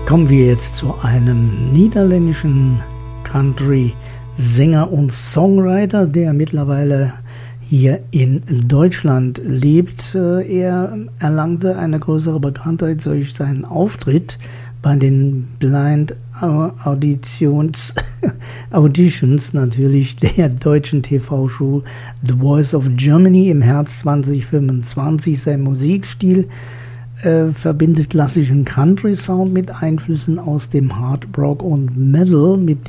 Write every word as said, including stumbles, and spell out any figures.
Kommen wir jetzt zu einem niederländischen Country-Sänger und Songwriter, der mittlerweile hier in Deutschland lebt. Er erlangte eine größere Bekanntheit durch seinen Auftritt bei den Blind Auditions, Auditions natürlich der deutschen T V-Show The Voice of Germany im Herbst zwanzig fünfundzwanzig. Sein Musikstil äh, verbindet klassischen Country-Sound mit Einflüssen aus dem Hard Rock und Metal, mit